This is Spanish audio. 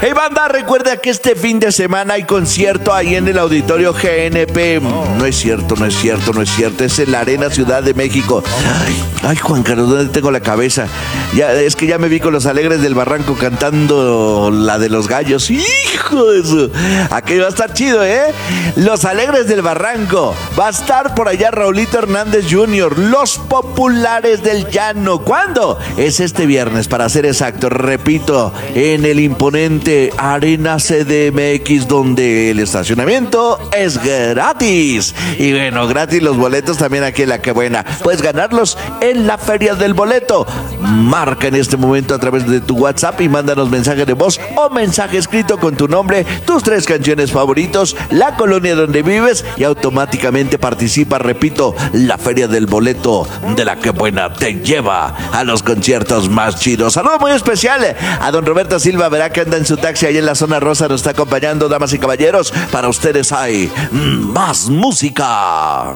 Hey, banda, recuerda que este fin de semana hay concierto ahí en el Auditorio GNP. No es cierto. Es en la Arena Ciudad de México. Ay, Juan Carlos, ¿dónde tengo la cabeza? Es que ya me vi con los Alegres del Barranco cantando la de los gallos. ¡Hijo de su! Aquello va a estar chido, ¿eh? Los Alegres del Barranco. Va a estar por allá Raulito Hernández Jr., Los Populares del Llano. ¿Cuándo? Es este viernes, para ser exacto. Repito, en el imponente Arena CDMX, donde el estacionamiento es gratis. Y bueno, gratis los boletos también aquí en La Que Buena. Puedes ganarlos en la Feria del Boleto. Marca en este momento a través de tu WhatsApp y mándanos mensaje de voz o mensaje escrito con tu nombre, tus 3 canciones favoritos, la colonia donde vives y automáticamente participa. Repito, la Feria del Boleto de La Que Buena te lleva a los conciertos más chidos. Saludo muy especial a don Roberto Silva, verá que anda en su taxi ahí en la zona rosa, nos está acompañando. Damas y caballeros, para ustedes hay más música.